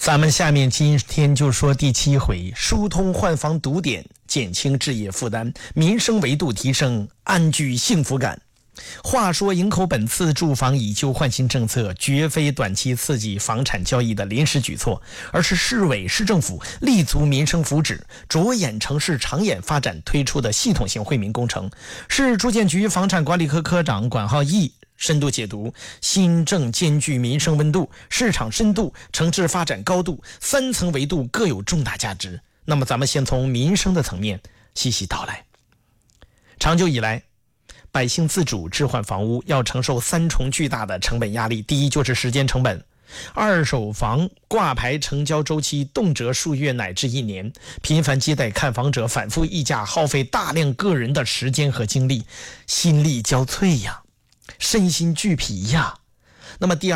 咱们下面今天就说第7回，疏通换房堵点，减轻置业负担，民生维度提升，安居幸福感。话说营口本次住房以旧换新政策绝非短期刺激房产交易的临时举措，而是市委市政府立足民生福祉，着眼城市长远发展推出的系统性惠民工程。市住建局房产管理科科长管浩义深度解读，新政兼具民生温度、市场深度、城市发展高度3层维度各有重大价值。那么咱们先从民生的层面细细道来。长久以来，百姓自主置换房屋要承受3重巨大的成本压力。第一就是时间成本，二手房挂牌成交周期动辄数月乃至1年，频繁接待看房者反复议价，耗费大量个人的时间和精力，心力交瘁呀，身心俱疲呀。那么第二